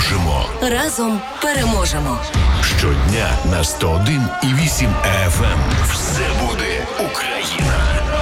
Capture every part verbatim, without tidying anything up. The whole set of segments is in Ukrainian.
Дружимо. Разом переможемо. Щодня на сто один і вісім еф ем. Все буде Україна.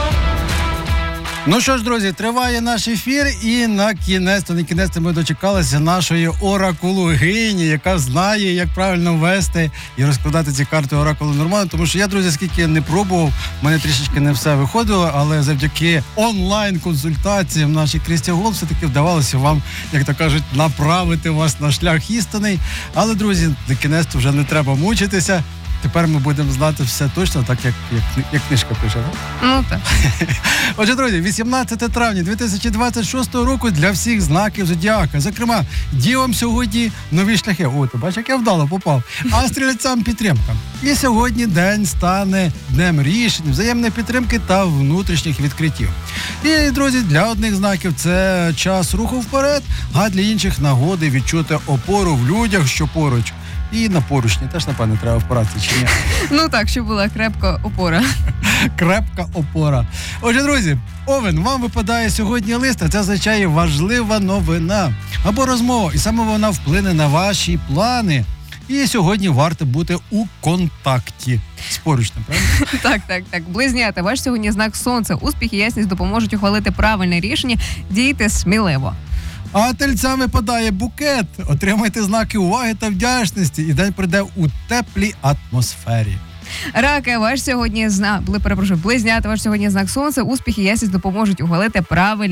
Ну що ж, друзі, триває наш ефір, і на кінець, то не кінець, ми дочекалися нашої оракулогині, яка знає, як правильно вести і розкладати ці карти оракулу нормально, тому що я, друзі, скільки не пробував, в мене трішечки не все виходило, але завдяки онлайн-консультаціям нашій Крісті Голд все-таки вдавалося вам, як то кажуть, направити вас на шлях істинний. Але, друзі, на кінець вже не треба мучитися. Тепер ми будемо знати все точно, так як, як, як книжка пише. Так? Ну так. Отже, друзі, вісімнадцяте травня дві тисячі двадцять шостого року для всіх знаків зодіака. Зокрема, дівам сьогодні нові шляхи. О, ти бачиш, як я вдало попав. А стрільцям підтримка. І сьогодні день стане днем рішень, взаємної підтримки та внутрішніх відкриттів. І, друзі, для одних знаків це час руху вперед, а для інших нагоди відчути опору в людях, що поруч. І на поручні теж, напевно, треба впиратися, чи ні? Ну так, щоб була крепка опора. Крепка опора. Отже, друзі, Овен, вам випадає сьогодні лист, а це означає важлива новина або розмова, і саме вона вплине на ваші плани. І сьогодні варто бути у контакті з поручним, правильно? Так, так, так. Близнята, ваш сьогодні знак сонця. Успіх і ясність допоможуть ухвалити правильне рішення. Дійте сміливо. А тельцям випадає букет. Отримайте знаки уваги та вдячності, і день пройде у теплій атмосфері. Раки, ваш сьогодні знак, перепрошую, близнята, ваш сьогодні знак сонця. Успіх і ясність допоможуть ухвалити правильне